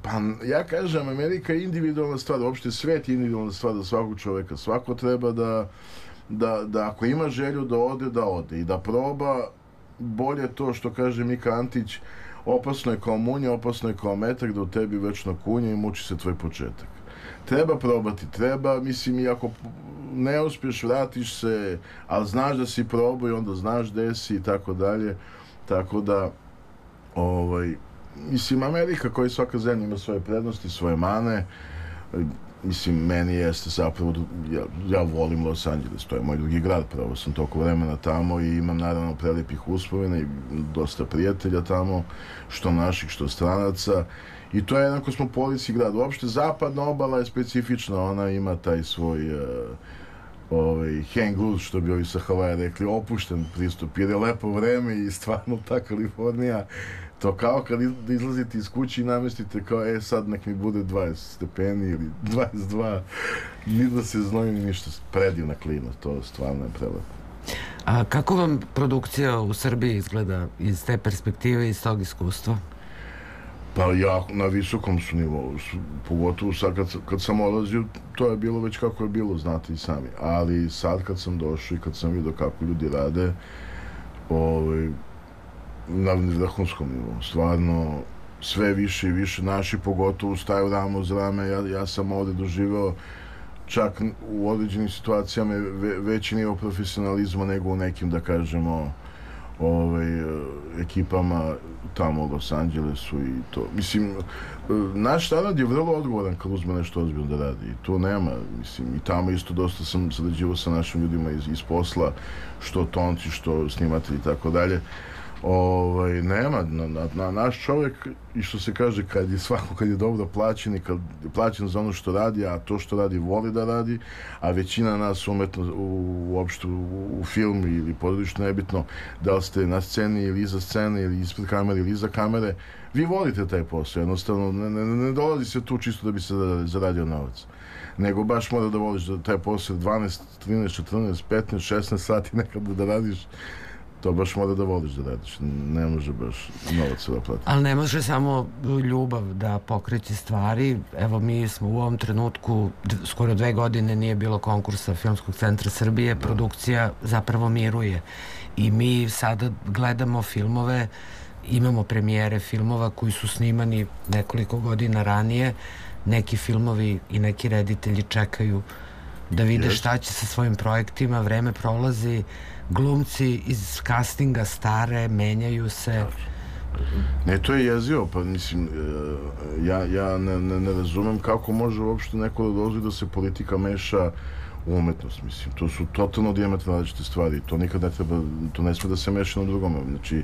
Pa ja kažem, Amerika je individualna stvar, uopšte svet je individualna stvar za svakog čoveka. Svako treba da ako ima želju da ode i da proba. Bolje to što kaže Mika Antić, opasno je kao munja, opasno je kao metak, da u tebi večno kunje i muči se tvoj početak. Treba probati, treba, mislim, i ako ne uspješ, vratiš se, ali znaš da si probao i onda znaš gde si i tako dalje. Tako da, mislim, Amerika, koja svaka zemlja ima svoje prednosti, svoje mane, mislim, meni jeste zapravo, ja volim Los Angeles, to je moj drugi grad, pravo sam toliko vremena tamo i imam naravno prelepih uspomena i dosta prijatelja tamo, što naših, što stranaca, i to je jedan kosmopolitski grad. Uopšte zapadna obala je specifična, ona ima taj svoj hang loose, što bi ovi sa Havaja rekli, opušten pristup, jer je lepo vreme i stvarno ta Kalifornija, to kao kad izlazite iz kuće i namestite kao, sad nek mi bude 20 stepeni ili 22, ni da se znoji ni ništa, predivna klima, to stvarno je prelepo. A kako vam produkcija u Srbiji izgleda iz te perspektive i iz tog iskustva? Pa ja na visokom su nivou, pogotovo sad kad sam odlazio, to je bilo već kako je bilo, znate i sami, ali sad kad sam došao i kad sam vidio kako ljudi rade, na vrhunskom nivou, stvarno sve više i više, naši pogotovo staju rame uz rame. Ja sam ovde doživeo čak u određenim situacijama veći nivo profesionalizma nego u nekim, da kažemo, ekipama tamo u Los Angelesu i to. Mislim, naš narod je vrlo odgovoran kad uzme nešto ozbiljno da radi i to nema, mislim, i tamo isto dosta sam sarađivao sa našim ljudima iz posla, što tonci, što snimatelji i tako dalje. Nema, naš čovjek, i što se kaže, kad je dobro plaćen i kad je plaćen za ono što radi, a to što radi voli da radi, a većina nas umetno uopšte u filmu ili porodično, nebitno da li ste na sceni ili iza scene ili ispred kamere ili iza kamere, vi volite taj posao, jednostavno ne dolazi se tu čisto da bi se zaradio novac, nego baš mora da voliš da taj posao 12, 13, 14, 15, 16 sati nekada da radiš. To baš mora da voliš da radiš, ne može baš novac da plati. Ali ne može samo ljubav da pokreće stvari. Evo, mi smo u ovom trenutku, skoro 2 godine nije bilo konkursa Filmskog centra Srbije, produkcija zapravo miruje. I mi sada gledamo filmove, imamo premijere filmova koji su snimani nekoliko godina ranije. Neki filmovi i neki reditelji čekaju da vide šta će sa svojim projektima, vreme prolazi, glumci iz castinga stare, menjaju se. Ne, to je jezivo, pa mislim, ja ne razumem kako može uopšte neko da dozvoli da se politika meša u umetnost, mislim, to su totalno dijametralno različite stvari, to nikad ne treba, to ne sme da se meša na drugome, znači,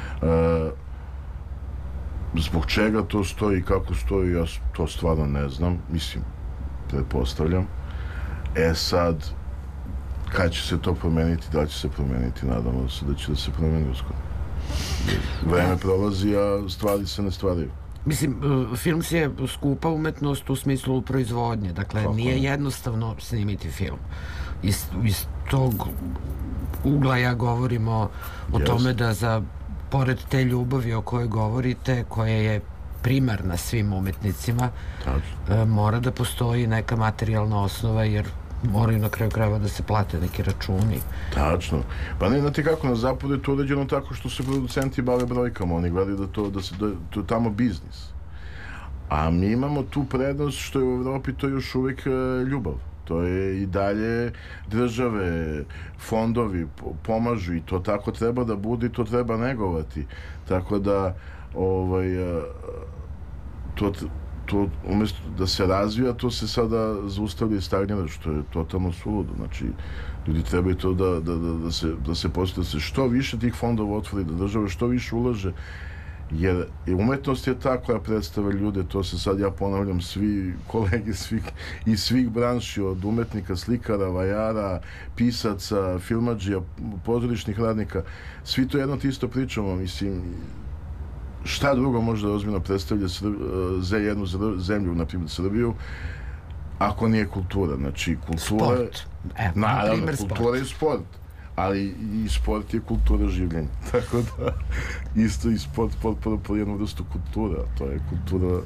zbog čega to stoji i kako stoji, ja to stvarno ne znam, mislim, pretpostavljam. Sad, kad će se to promeniti, da će se promeniti, nadamo se da će da se promeni uskoro. Vreme prolazi, a stvari se ne stvaraju. Mislim, film je skupa umetnost u smislu proizvodnje, dakle, nije jednostavno snimiti film. Iz tog ugla ja govorimo o tome da pored te ljubavi o kojoj govorite, koja je primarna svim umetnicima, mora da postoji neka materijalna osnova, jer moraju na kraju krajeva da se plate neki računi. Tačno. Pa ne, znate kako, na zapadu je to uređeno tako što se producenti bave brojkama, oni gledaju da to je tamo biznis. A mi imamo tu prednost što je u Evropi to još uvijek ljubav. To je i dalje države, fondovi pomažu i to tako treba da bude i to treba negovati. Tako da to umjesto da se razvija, to se sada zaustavlja i stagnira, što je totalno suludo. Znači, ljudi trebaju to da se postoji, da se što više tih fondova otvori, da država što više ulaže, jer umetnost je ta koja predstavlja ljude, to se sad ja ponavljam, svi kolege iz svih branši, od umetnika, slikara, vajara, pisaca, filmadžija, pozorišnih radnika, svi to jedno te isto pričamo, mislim, šta drugo može da ozbiljno predstavlja jednu zemlju, na primjer Srbiju, ako nije kultura. Znači, kultura... Sport. Naravno, kultura je sport. Ali i sport je kultura življenja. Tako da, isto i sport po jednu vrstu kultura. To je kultura